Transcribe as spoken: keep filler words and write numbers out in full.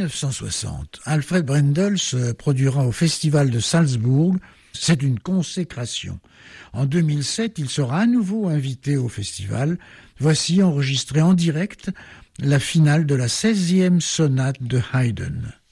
neuf cent soixante, Alfred Brendel se produira au Festival de Salzbourg. C'est une consécration. En deux mille sept, il sera à nouveau invité au festival. Voici enregistré en direct la finale de la seizième sonate de Haydn.